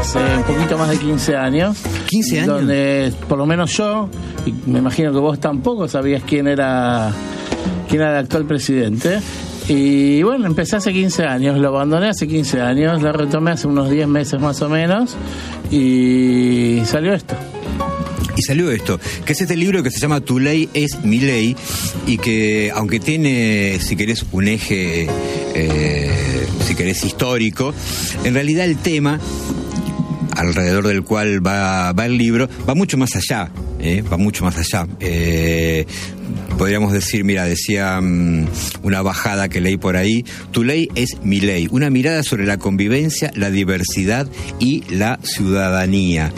hace un poquito más de 15 años. ¿15 años? Donde por lo menos yo, y me imagino que vos tampoco sabías quién era el actual presidente. Y bueno, empecé hace 15 años, lo abandoné hace 15 años, lo retomé hace unos 10 meses más o menos, y salió esto. Y salió esto, que es este libro que se llama Tu ley es mi ley, y que aunque tiene, si querés, un eje, si querés, histórico, en realidad el tema alrededor del cual va el libro va mucho más allá, va mucho más allá. Podríamos decir, mira, decía una bajada que leí por ahí: tu ley es mi ley, una mirada sobre la convivencia, la diversidad y la ciudadanía.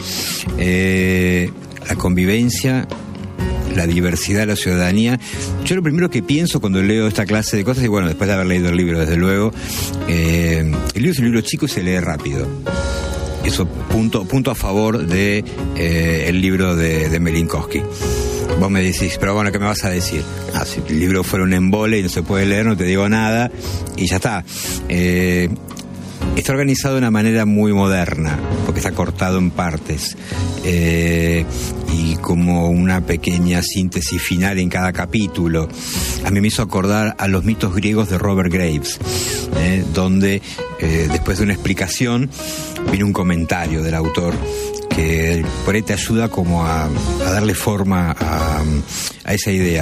La convivencia, la diversidad, la ciudadanía. Yo lo primero que pienso cuando leo esta clase de cosas, y bueno, después de haber leído el libro, desde luego, el libro es un libro chico y se lee rápido. Eso, punto a favor de el libro de Milinkoski. Vos me decís, pero bueno, ¿qué me vas a decir? Si el libro fuera un embole y no se puede leer, no te digo nada, y ya está. Está organizado de una manera muy moderna, porque está cortado en partes, y como una pequeña síntesis final en cada capítulo. A mí me hizo acordar a los mitos griegos de Robert Graves, donde después de una explicación viene un comentario del autor que por ahí te ayuda como a darle forma a esa idea.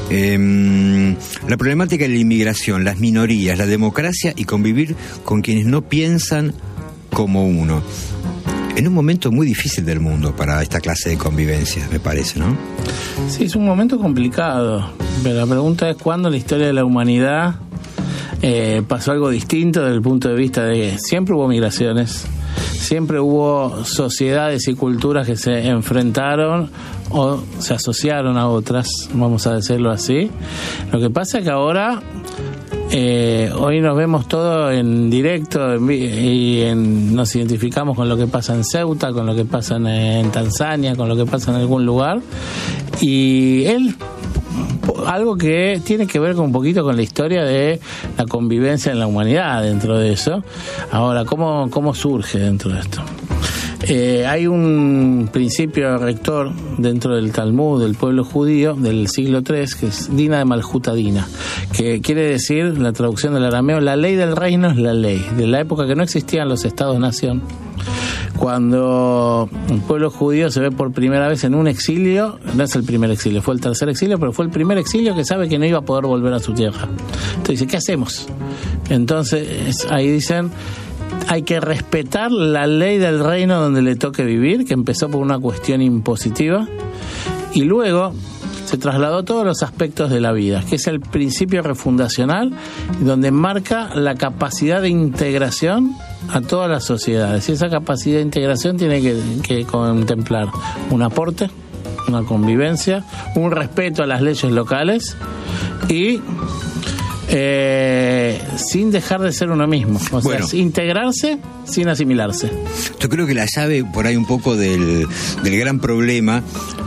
La problemática de la inmigración, las minorías, la democracia y convivir con quienes no piensan como uno. En un momento muy difícil del mundo para esta clase de convivencia, me parece, ¿no? Sí, es un momento complicado, pero la pregunta es cuándo en la historia de la humanidad pasó algo distinto desde el punto de vista de que siempre hubo migraciones, siempre hubo sociedades y culturas que se enfrentaron o se asociaron a otras, vamos a decirlo así. Lo que pasa es que ahora hoy nos vemos todo en directo y nos identificamos con lo que pasa en Ceuta, con lo que pasa en Tanzania, con lo que pasa en algún lugar, y algo que tiene que ver con un poquito con la historia de la convivencia en la humanidad dentro de eso. Ahora, ¿cómo surge dentro de esto? Hay un principio rector dentro del Talmud del pueblo judío del siglo III, que es Dina de Malhuta Dina, que quiere decir, la traducción del arameo, la ley del reino es la ley, de la época que no existían los estados-nación. Cuando el pueblo judío se ve por primera vez en un exilio, no es el primer exilio, fue el tercer exilio, pero fue el primer exilio que sabe que no iba a poder volver a su tierra. Entonces dice, ¿qué hacemos? Entonces ahí dicen, hay que respetar la ley del reino donde le toque vivir, que empezó por una cuestión impositiva, y luego se trasladó todos los aspectos de la vida, que es el principio refundacional, donde marca la capacidad de integración a todas las sociedades. Y esa capacidad de integración tiene que contemplar un aporte, una convivencia, un respeto a las leyes locales y sin dejar de ser uno mismo. O sea, integrarse sin asimilarse. Yo creo que la llave por ahí un poco del gran problema,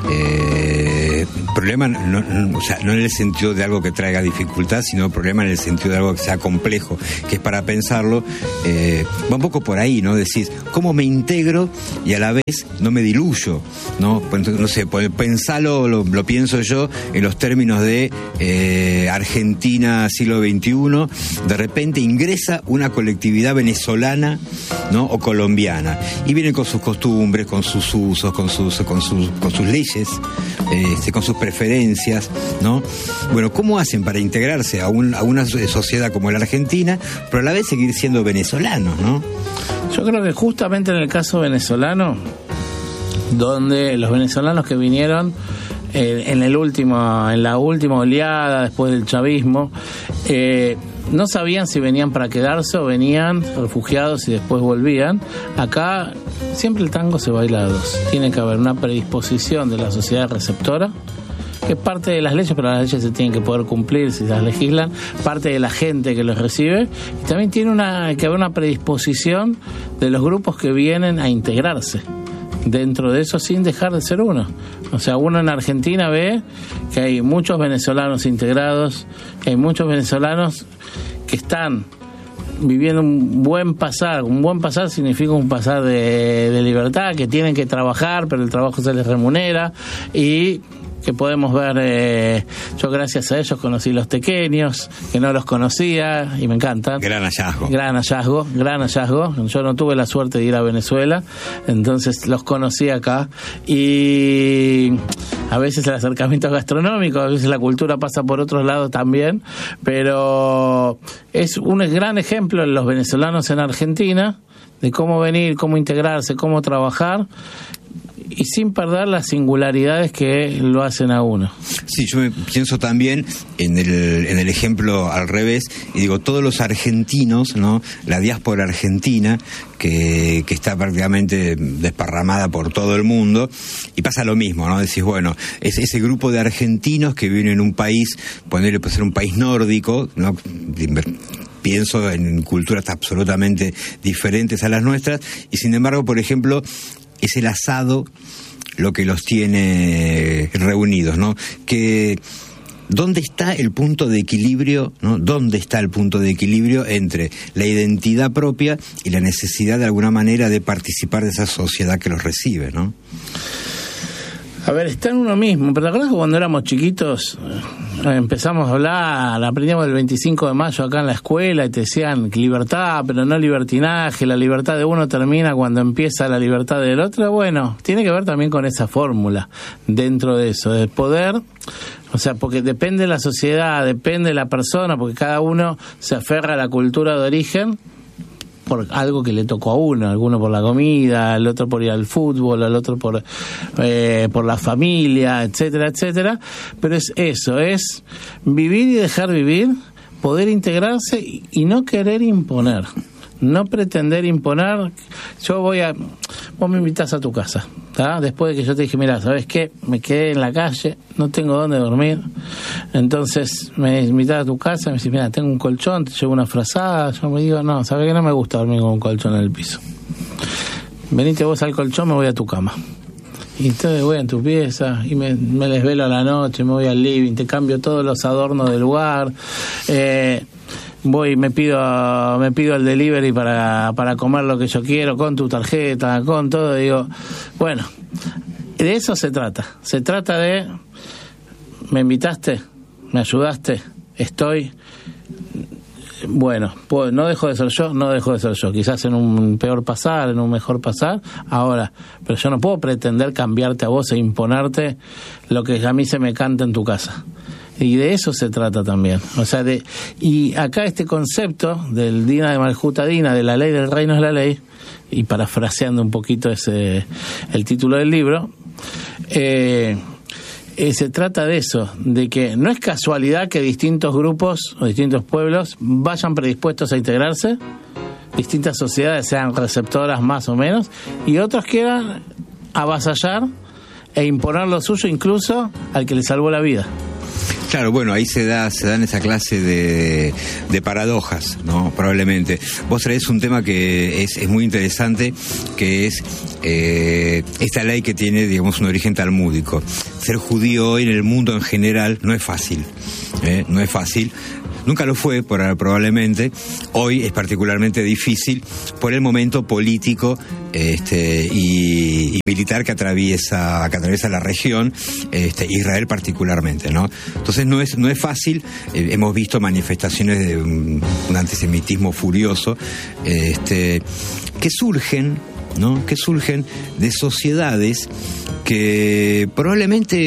no, o sea, no en el sentido de algo que traiga dificultad, sino problema en el sentido de algo que sea complejo, que es para pensarlo, va un poco por ahí, ¿no? Decís, ¿cómo me integro y a la vez no me diluyo? ¿No? No sé, pensalo, lo pienso yo en los términos de Argentina siglo XXI, de repente ingresa una colectividad venezolana, ¿no? O colombiana, y vienen con sus costumbres, con sus usos, con sus leyes, con sus preferencias, ¿no? Bueno, ¿cómo hacen para integrarse a una sociedad como la Argentina, pero a la vez seguir siendo venezolanos, ¿no? Yo creo que justamente en el caso venezolano, donde los venezolanos que vinieron en la última oleada después del chavismo, no sabían si venían para quedarse o venían refugiados y después volvían. Acá siempre el tango se baila a dos. Tiene que haber una predisposición de la sociedad receptora, que es parte de las leyes, pero las leyes se tienen que poder cumplir si las legislan, parte de la gente que los recibe, y también tiene que haber una predisposición de los grupos que vienen a integrarse dentro de eso sin dejar de ser uno. O sea, uno en Argentina ve que hay muchos venezolanos integrados, que hay muchos venezolanos que están viviendo un buen pasar. Un buen pasar significa un pasar de libertad, que tienen que trabajar, pero el trabajo se les remunera, y que podemos ver, yo gracias a ellos conocí los tequeños, que no los conocía y me encantan. Gran hallazgo. Gran hallazgo. Yo no tuve la suerte de ir a Venezuela, entonces los conocí acá, y a veces el acercamiento gastronómico, a veces la cultura pasa por otros lados también, pero es un gran ejemplo en los venezolanos en Argentina de cómo venir, cómo integrarse, cómo trabajar, y sin perder las singularidades que lo hacen a uno. Sí, yo pienso también en el ejemplo al revés, y digo, todos los argentinos, ¿no? La diáspora argentina, que está prácticamente desparramada por todo el mundo, y pasa lo mismo, ¿no? Decís, bueno, es ese grupo de argentinos que viven en un país, ponerle puede ser un país nórdico, ¿no? Pienso en culturas absolutamente diferentes a las nuestras, y sin embargo, por ejemplo, es el asado lo que los tiene reunidos, ¿no? Que ¿dónde está el punto de equilibrio, ¿no? ¿Dónde está el punto de equilibrio entre la identidad propia y la necesidad de alguna manera de participar de esa sociedad que los recibe, ¿no? A ver, está en uno mismo, pero ¿te acuerdas que cuando éramos chiquitos empezamos a hablar, aprendíamos el 25 de mayo acá en la escuela y te decían libertad, pero no libertinaje, la libertad de uno termina cuando empieza la libertad del otro? Bueno, tiene que ver también con esa fórmula dentro de eso, del poder, o sea, porque depende de la sociedad, depende de la persona, porque cada uno se aferra a la cultura de origen por algo que le tocó a uno, alguno por la comida, el otro por ir al fútbol, el otro por la familia, etcétera, etcétera. Pero es eso, es vivir y dejar vivir, poder integrarse y no querer imponer, no pretender imponer. Vos me invitás a tu casa, ¿tá? Después de que yo te dije, mira, ¿sabes qué? Me quedé en la calle, no tengo dónde dormir, entonces me invitás a tu casa, me decís, mira, tengo un colchón, te llevo una frazada. Yo me digo, no, ¿sabes qué? No me gusta dormir con un colchón en el piso. Venite vos al colchón, me voy a tu cama. Y entonces voy a tu pieza y me desvelo a la noche, me voy al living, te cambio todos los adornos del lugar, voy, me pido el delivery para comer lo que yo quiero, con tu tarjeta, con todo. Digo, bueno, de eso se trata de, me invitaste, me ayudaste, estoy, bueno, pues no dejo de ser yo, quizás en un peor pasar, en un mejor pasar, ahora, pero yo no puedo pretender cambiarte a vos e imponerte lo que a mí se me canta en tu casa. Y de eso se trata también. O sea, y acá este concepto del Dina de Maljuta Dina, de la ley del reino es la ley, y parafraseando un poquito el título del libro, se trata de eso, de que no es casualidad que distintos grupos o distintos pueblos vayan predispuestos a integrarse, distintas sociedades sean receptoras más o menos, y otros quieran avasallar e imponer lo suyo incluso al que le salvó la vida. Claro, bueno, ahí se dan esa clase de paradojas, ¿no? Probablemente. Vos traés un tema que es muy interesante, que es esta ley que tiene, digamos, un origen talmúdico. Ser judío hoy en el mundo en general no es fácil, no es fácil. Nunca lo fue, probablemente. Hoy es particularmente difícil por el momento político y militar que atraviesa la región, Israel particularmente, ¿no? Entonces no es fácil. Hemos visto manifestaciones de un antisemitismo furioso, que surgen, ¿no? Que surgen de sociedades que probablemente